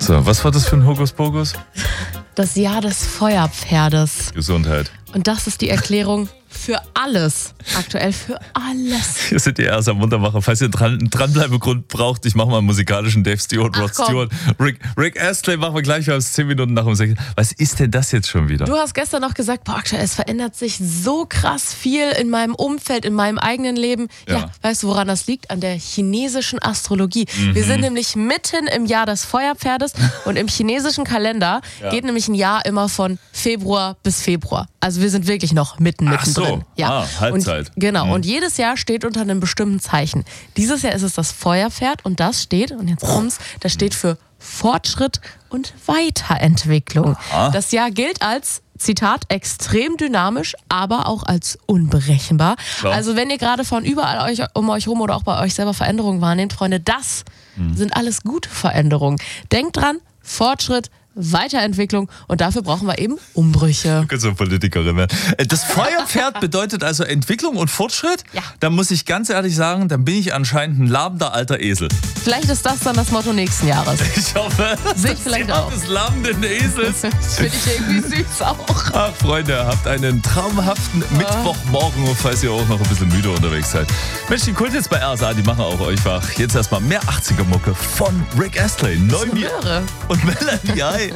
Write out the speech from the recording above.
So, was war das für ein Hokuspokus? Das Jahr des Feuerpferdes. Gesundheit. Und das ist die Erklärung für alles. Aktuell für alles. Hier sind die erst am Muntermacher. Falls ihr einen Dranbleibegrund braucht, ich mache mal einen musikalischen Dave Stewart, Rod Stewart. Rick Astley machen wir gleich, wir haben es 10 Minuten nach um 6. Was ist denn das jetzt schon wieder? Du hast gestern noch gesagt, aktuell, es verändert sich so krass viel in meinem Umfeld, in meinem eigenen Leben. Ja, weißt du, woran das liegt? An der chinesischen Astrologie. Wir sind nämlich mitten im Jahr des Feuerpferdes und im chinesischen Kalender geht nämlich ein Jahr immer von Februar bis Februar. Also wir sind wirklich noch mittendrin. Ja. Halbzeit. Und, genau. Und jedes Jahr steht unter einem bestimmten Zeichen. Dieses Jahr ist es das Feuerpferd und das steht, und jetzt kommt's, das steht für Fortschritt und Weiterentwicklung. Aha. Das Jahr gilt als, Zitat, extrem dynamisch, aber auch als unberechenbar. Klar. Also wenn ihr gerade von überall um euch rum oder auch bei euch selber Veränderungen wahrnehmt, Freunde, das sind alles gute Veränderungen. Denkt dran, Fortschritt, Weiterentwicklung, und dafür brauchen wir eben Umbrüche. Du kannst so Politikerin werden. Das Feuerpferd bedeutet also Entwicklung und Fortschritt? Ja. Da muss ich ganz ehrlich sagen, dann bin ich anscheinend ein labender alter Esel. Vielleicht ist das dann das Motto nächsten Jahres. Ich hoffe, Sehe ich vielleicht Jahr auch. des labenden Esels. Finde ich irgendwie süß auch. Ach Freunde, habt einen traumhaften Mittwochmorgen, falls ihr auch noch ein bisschen müde unterwegs seid. Mensch, die Kult jetzt bei RSA, die machen auch euch wach. Jetzt erstmal mehr 80er-Mucke von Rick Astley, Neumir und Melanie. Hi.